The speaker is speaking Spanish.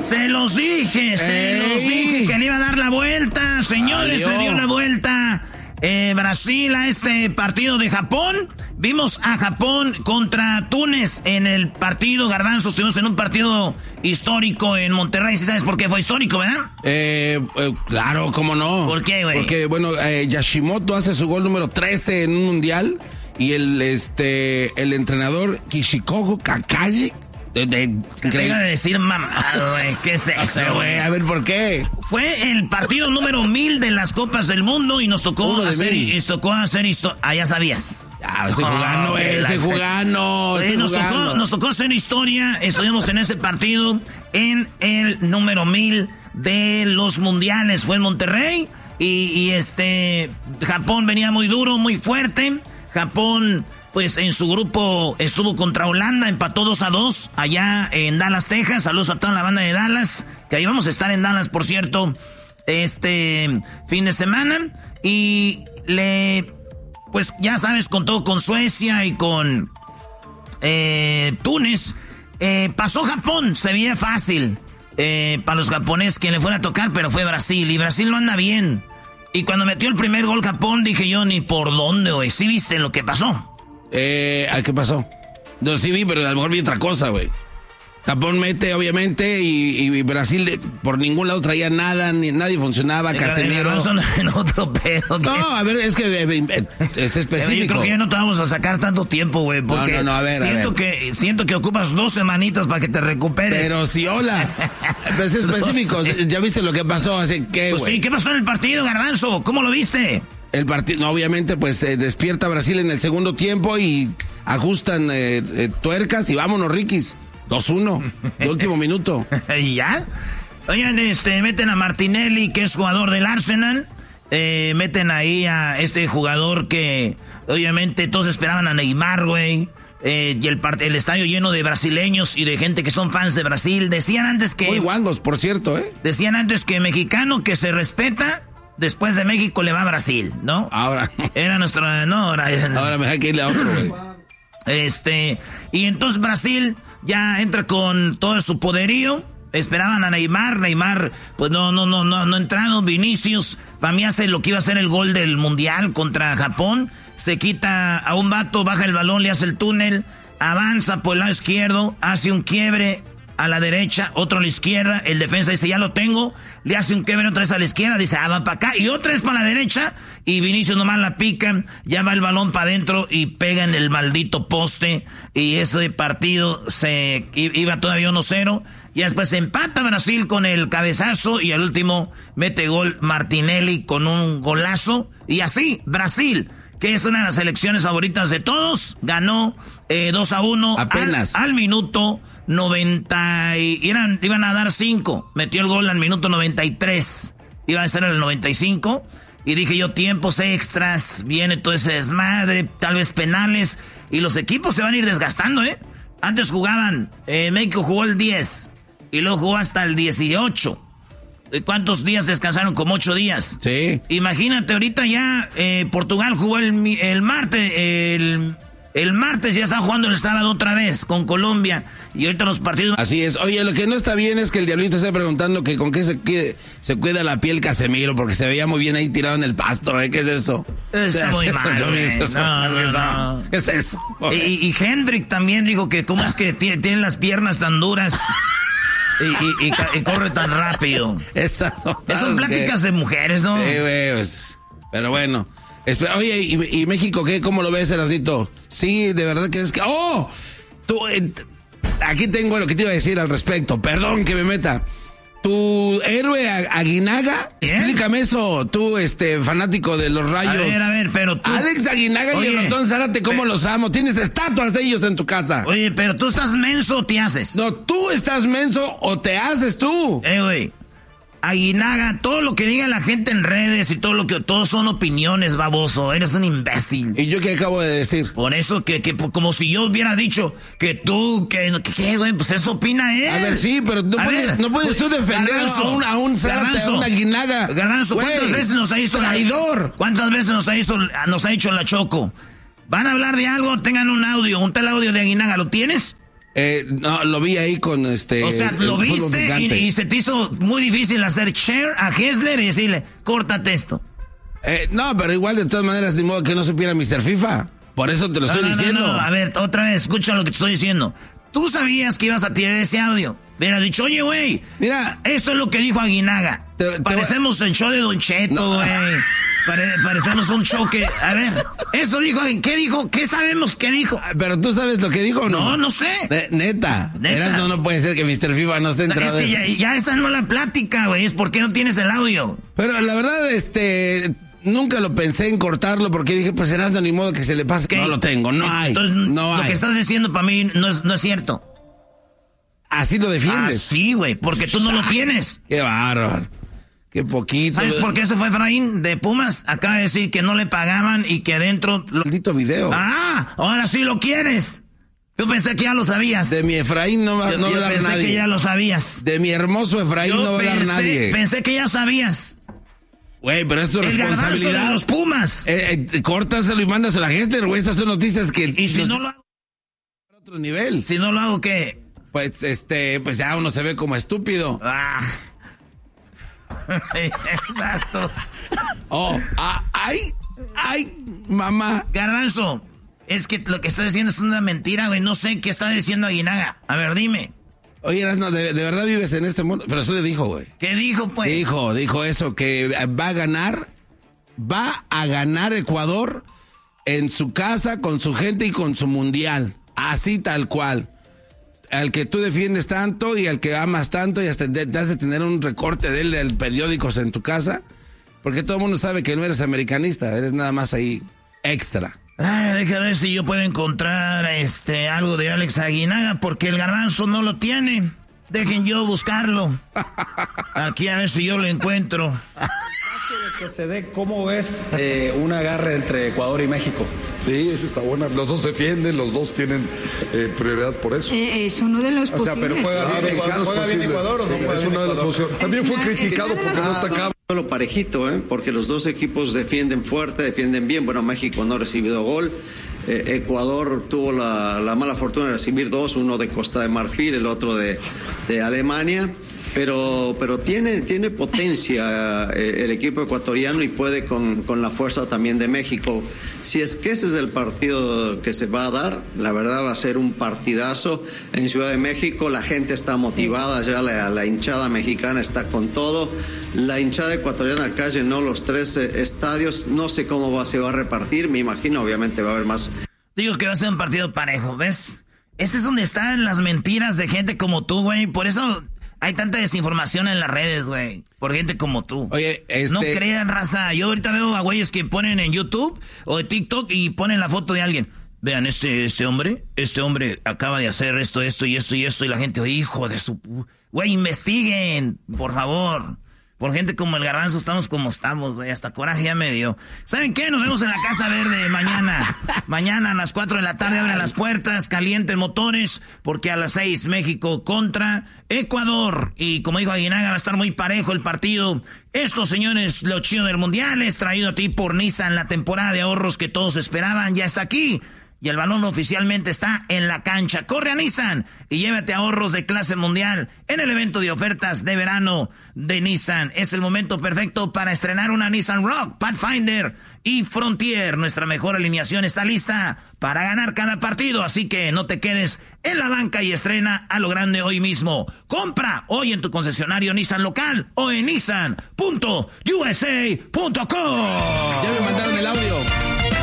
Se los dije que le iba a dar la vuelta, señores, le dio la vuelta Brasil a este partido de Japón. Vimos a Japón contra Túnez en el partido, Garbanzo, estuvimos en un partido histórico en Monterrey. ¿Sí sabes por qué fue histórico, verdad? Claro, ¿cómo no? ¿Por qué, güey? Porque, bueno, Yashimoto hace su gol número 13 en un mundial y el entrenador Kishikogo Kakashi Te tengo de decir mamado, güey. ¿Qué es eso, güey? A ver, ¿por qué? Fue el partido número 1000 de las Copas del Mundo y nos tocó hacer ya sabías. Estoy jugando. Nos tocó hacer historia. Estuvimos en ese partido en el número 1000 de los mundiales. Fue en Monterrey y Japón venía muy duro, muy fuerte. Japón, pues en su grupo estuvo contra Holanda, empató 2-2 allá en Dallas, Texas. Saludos a toda la banda de Dallas, que ahí vamos a estar en Dallas, por cierto, este fin de semana. Y pues ya sabes, contó con Suecia y con Túnez. Pasó Japón, se veía fácil para los japoneses que le fuera a tocar, pero fue Brasil, y Brasil no anda bien. Y cuando metió el primer gol Japón, dije yo, ni por dónde, güey. ¿Sí viste lo que pasó? ¿Qué pasó? No, sí vi, pero a lo mejor vi otra cosa, güey. Japón mete, obviamente, y Brasil por ningún lado traía nada, nadie funcionaba, Casemiro. En otro pedo. No, a ver, es que es específico. Yo creo que ya no te vamos a sacar tanto tiempo, güey, porque a ver. Siento que ocupas 2 semanitas para que te recuperes. Pero sí, hola. Pero es específico, ya viste lo que pasó, así que, pues sí, ¿qué pasó en el partido, Garbanzo? ¿Cómo lo viste? El partido, no, obviamente, pues despierta Brasil en el segundo tiempo y ajustan tuercas y vámonos, Riquis. 2-1, de último minuto. ¿Y ya? Oigan, meten a Martinelli, que es jugador del Arsenal. Meten ahí a este jugador que, obviamente, todos esperaban a Neymar, güey. Y el estadio lleno de brasileños y de gente que son fans de Brasil. Decían antes que... Muy guangos, por cierto, Decían antes que mexicano que se respeta, después de México le va a Brasil, ¿no? Ahora. Era nuestro... No, ahora me hay que irle a otro, güey. Y entonces Brasil ya entra con todo su poderío. Esperaban a Neymar, pues no entraron. Vinicius, para mí hace lo que iba a ser el gol del Mundial contra Japón. Se quita a un vato, baja el balón, le hace el túnel, avanza por el lado izquierdo, hace un quiebre a la derecha, otro a la izquierda, el defensa dice, ya lo tengo, le hace un quiebre otra vez a la izquierda, dice, va para acá, y otra vez para la derecha, y Vinicius nomás la pica, ya va el balón para adentro y pega en el maldito poste, y ese partido se iba todavía 1-0, y después se empata Brasil con el cabezazo, y al último mete gol Martinelli con un golazo, y así, Brasil, que es una de las selecciones favoritas de todos, ganó 2-1 apenas al minuto 90 iban a dar 5, metió el gol al minuto 93, iba a ser el 95, y dije yo, tiempos extras, viene todo ese desmadre, tal vez penales, y los equipos se van a ir desgastando, Antes jugaban, México jugó el 10, y luego jugó hasta el 18. ¿Cuántos días descansaron? Como 8 días. Sí. Imagínate, ahorita ya Portugal jugó el martes, el martes ya está jugando el sábado otra vez con Colombia. Y ahorita los partidos... Así es. Oye, lo que no está bien es que el Diablito esté preguntando que con qué se cuida la piel Casemiro, porque se veía muy bien ahí tirado en el pasto, ¿Qué es eso? Está muy mal, no. ¿Qué es eso? Y Hendrik también dijo que cómo es que tiene las piernas tan duras... Y corre tan rápido. Esas son pláticas de mujeres, ¿no? Sí, güey, pues, pero bueno. Espera, oye, ¿y México qué? ¿Cómo lo ves, Erasito? Sí, de verdad crees que... ¡Oh! Tú, aquí tengo lo que te iba a decir al respecto. Perdón que me meta. Tu héroe Aguinaga, explícame eso, tú, fanático de los Rayos. A ver, pero tú... Alex Aguinaga y el ratón Zárate, ¿cómo los amo? Tienes estatuas de ellos en tu casa. Oye, pero tú estás menso o te haces. No, tú estás menso o te haces tú. Güey, Aguinaga, todo lo que diga la gente en redes y todos son opiniones, baboso. Eres un imbécil. ¿Y yo qué acabo de decir? Por eso que como si yo hubiera dicho que tú, ¿qué, güey? Pues eso opina él. A ver, sí, pero no puedes tú defender a un Zárate, a un Aguinaga. Garbanzo, ¿cuántas veces nos ha visto traidor? ¿Cuántas veces nos ha hecho la Choco? ¿Van a hablar de algo? Tengan un audio, un tal audio de Aguinaga, ¿lo tienes? No, lo vi ahí con O sea, lo viste y se te hizo muy difícil hacer share a Hessler y decirle, córtate esto. No, pero igual de todas maneras, ni modo que no supiera Mr. FIFA. Por eso te lo estoy diciendo. No, a ver, otra vez, escucha lo que te estoy diciendo. Tú sabías que ibas a tirar ese audio. Hubieras dicho, oye, güey, mira, eso es lo que dijo Aguinaga. Parecemos el show de Don Cheto, güey. Parecemos un show que... A ver, eso dijo, ¿qué dijo? ¿Qué sabemos que dijo? Pero tú sabes lo que dijo o no. No sé. Neta. No puede ser que Mr. FIFA no esté entrado. Es que ya esa no es la plática, güey. Es porque no tienes el audio. Pero la verdad, nunca lo pensé en cortarlo porque dije, pues Erasmo, ni modo que se le pase. No lo tengo, no hay. Entonces, no hay. Lo que estás diciendo para mí no es cierto. Así lo defiendes. Sí, güey, porque tú no lo tienes. Qué bárbaro. Qué poquito. ¿Sabes por qué se fue Efraín de Pumas? Acaba de decir que no le pagaban y que adentro... Maldito video. Ahora sí lo quieres. Yo pensé que ya lo sabías. De mi Efraín no va a hablar nadie. Yo pensé que ya lo sabías. De mi hermoso Efraín no va a hablar nadie. Pensé que ya sabías. Güey, pero esto es responsabilidad de los Pumas. Córtaselo y mándaselo a Hessler, güey. Estas son noticias que... ¿Y si no lo hago? Otro nivel. Si no lo hago, ¿qué? Pues, pues ya uno se ve como estúpido. Exacto. Ay, mamá. Garbanzo, es que lo que está diciendo es una mentira, güey. No sé qué está diciendo Aguinaga. A ver, dime. Oye, Erasmo, ¿de verdad vives en este mundo? Pero eso le dijo, güey. ¿Qué dijo, pues? Dijo eso, que va a ganar Ecuador en su casa, con su gente y con su mundial. Así tal cual. Al que tú defiendes tanto y al que amas tanto y hasta te has de tener un recorte de él del periódicos en tu casa, porque todo el mundo sabe que no eres americanista, eres nada más ahí extra. Deja ver si yo puedo encontrar algo de Alex Aguinaga, porque el Garbanzo no lo tiene. Dejen yo buscarlo. Aquí a ver si yo lo encuentro. Que se dé, ¿cómo ves un agarre entre Ecuador y México? Sí, esa está buena. Los dos se defienden, los dos tienen prioridad por eso. Es uno de los posibles. O sea, pero juega bien Ecuador o no juega bien. Es una de las posiciones. También fue criticado porque no está acá. Lo parejito, porque los dos equipos defienden fuerte, defienden bien. Bueno, México no ha recibido gol. Ecuador tuvo la mala fortuna de recibir dos, uno de Costa de Marfil, el otro de Alemania. Pero tiene potencia el equipo ecuatoriano y puede con la fuerza también de México. Si es que ese es el partido que se va a dar, la verdad va a ser un partidazo en Ciudad de México. La gente está motivada, ya la hinchada mexicana está con todo. La hinchada ecuatoriana acá llenó los 3 estadios. No sé cómo se va a repartir, me imagino obviamente va a haber más. Digo que va a ser un partido parejo, ¿ves? Ese es donde están las mentiras de gente como tú, güey. Por eso... hay tanta desinformación en las redes, güey, por gente como tú. Oye, no crean, raza. Yo ahorita veo a güeyes que ponen en YouTube o de TikTok y ponen la foto de alguien. Vean, este hombre acaba de hacer esto y la gente, hijo de su... Güey, investiguen, por favor. Por gente como el Garbanzo estamos como estamos, güey. Hasta coraje ya me dio. ¿Saben qué? Nos vemos en la Casa Verde mañana. Mañana a las 4 de la tarde abren las puertas, calienten motores, porque a las 6 México contra Ecuador. Y como dijo Aguinaga, va a estar muy parejo el partido. Esto, señores, lo chido del Mundial es traído a ti por Nissan. La temporada de ahorros que todos esperaban ya está aquí. Y el balón oficialmente está en la cancha. Corre a Nissan y llévate ahorros de clase mundial en el evento de ofertas de verano de Nissan. Es el momento perfecto para estrenar una Nissan Rogue, Pathfinder y Frontier. Nuestra mejor alineación está lista para ganar cada partido. Así que no te quedes en la banca y estrena a lo grande hoy mismo. Compra hoy en tu concesionario Nissan local o en nissan.usa.com. Ya me mandaron el audio.